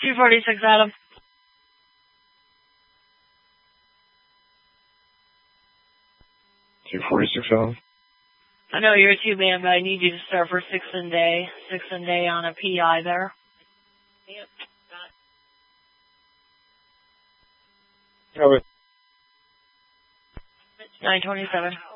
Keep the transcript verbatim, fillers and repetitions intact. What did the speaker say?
two forty-six, Adam. two forty-six, Adam. I know you're a two-man, but I need you to start for six and day. Six and day on a P I there. Yep. Got it. nine twenty-seven.